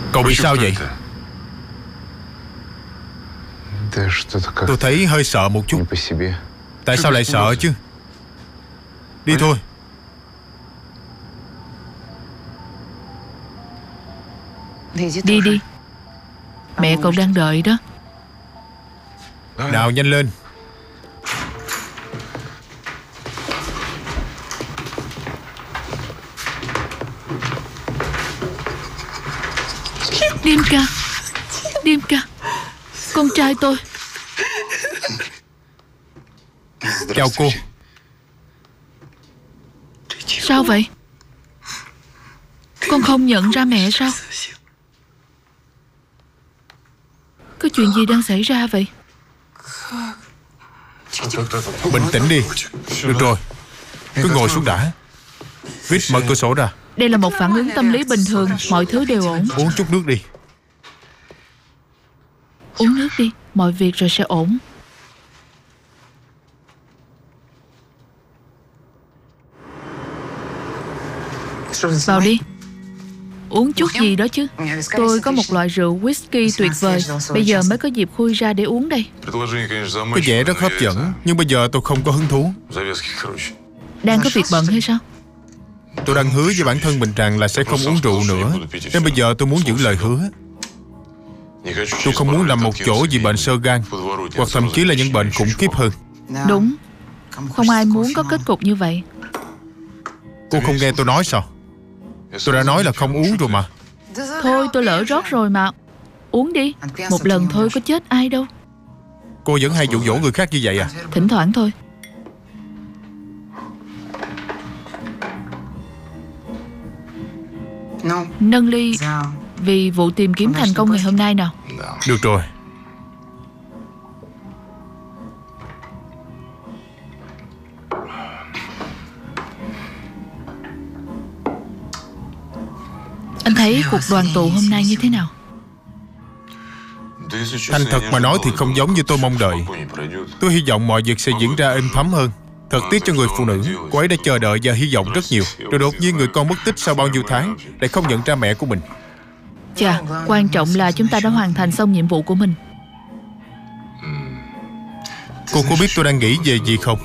Cậu bị sao vậy? Tôi thấy hơi sợ một chút. Tại sao lại sợ chứ? Đi thôi. Đi đi. Mẹ cậu đang đợi đó. Nào, nhanh lên. Dimka, Dimka, con trai tôi. Chào cô. Sao vậy? Con không nhận ra mẹ sao? Có chuyện gì đang xảy ra vậy? Bình tĩnh đi. Được rồi, cứ ngồi xuống đã. Vít, mở cửa sổ ra. Đây là một phản ứng tâm lý bình thường. Mọi thứ đều ổn. Uống chút nước đi. Uống nước đi. Mọi việc rồi sẽ ổn. Vào đi. Uống chút gì đó chứ. Tôi có một loại rượu whisky tuyệt vời. Bây giờ mới có dịp khui ra để uống đây. Có vẻ rất hấp dẫn, nhưng bây giờ tôi không có hứng thú. Đang có việc bận hay sao? Tôi đang hứa với bản thân mình rằng là sẽ không uống rượu nữa. Nên bây giờ tôi muốn giữ lời hứa. Tôi không muốn nằm một chỗ vì bệnh xơ gan, hoặc thậm chí là những bệnh khủng khiếp hơn. Đúng. Không ai muốn có kết cục như vậy. Cô không nghe tôi nói sao? Tôi đã nói là không uống rồi mà. Thôi tôi lỡ rót rồi mà. Uống đi. Một lần thôi có chết ai đâu. Cô vẫn hay dụ dỗ người khác như vậy à? Thỉnh thoảng thôi. Nâng ly vì vụ tìm kiếm thành công ngày hôm nay nào. Được rồi. Anh thấy cuộc đoàn tụ hôm nay như thế nào? Thành thật mà nói thì không giống như tôi mong đợi. Tôi hy vọng mọi việc sẽ diễn ra êm thấm hơn. Thật tiếc cho người phụ nữ. Cô ấy đã chờ đợi và hy vọng rất nhiều. Rồi đột nhiên người con mất tích sau bao nhiêu tháng lại không nhận ra mẹ của mình. Chà, quan trọng là chúng ta đã hoàn thành xong nhiệm vụ của mình. Cô có biết tôi đang nghĩ về gì không?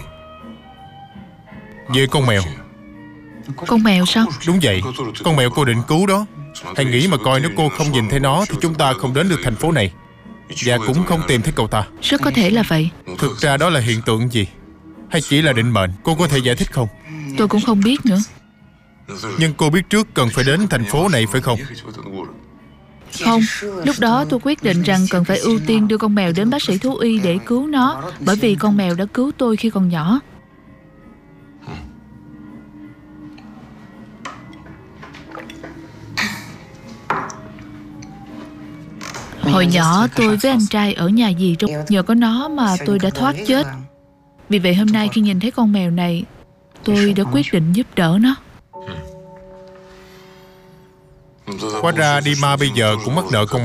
Về con mèo. Con mèo sao? Đúng vậy, con mèo cô định cứu đó. Hãy nghĩ mà coi, nếu cô không nhìn thấy nó thì chúng ta không đến được thành phố này, và cũng không tìm thấy cậu ta. Rất có thể là vậy. Thực ra đó là hiện tượng gì? Hay chỉ là định mệnh? Cô có thể giải thích không? Tôi cũng không biết nữa. Nhưng cô biết trước cần phải đến thành phố này phải không? Không, lúc đó tôi quyết định rằng cần phải ưu tiên đưa con mèo đến bác sĩ thú y để cứu nó, bởi vì con mèo đã cứu tôi khi còn nhỏ. Hồi nhỏ tôi với anh trai ở nhà dì Trung. Nhờ có nó mà tôi đã thoát chết. Vì vậy hôm nay khi nhìn thấy con mèo này, tôi đã quyết định giúp đỡ nó. Hóa ra Dima bây giờ cũng mắc nợ con